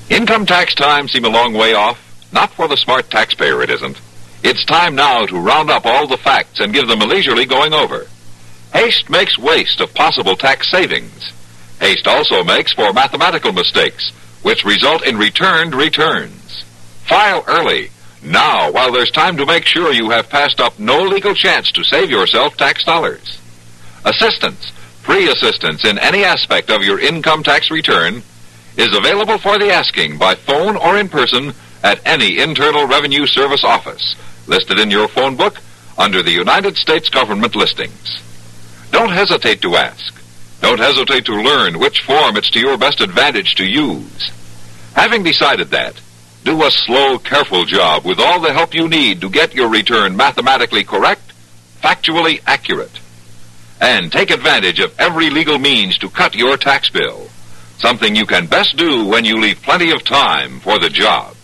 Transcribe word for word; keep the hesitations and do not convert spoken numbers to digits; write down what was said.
Income tax time seem a long way off? Not for the smart taxpayer, it isn't. It's time now to round up all the facts and give them a leisurely going over. Haste makes waste of possible tax savings. Haste also makes for mathematical mistakes, which result in returned returns. File early, now, while there's time to make sure you have passed up no legal chance to save yourself tax dollars. Assistance, free assistance in any aspect of your income tax return, is available for the asking by phone or in person at any Internal Revenue Service office, listed in your phone book under the United States government listings. Don't hesitate to ask. Don't hesitate to learn which form it's to your best advantage to use. Having decided that, do a slow, careful job with all the help you need to get your return mathematically correct, factually accurate. And take advantage of every legal means to cut your tax bill, something you can best do when you leave plenty of time for the job.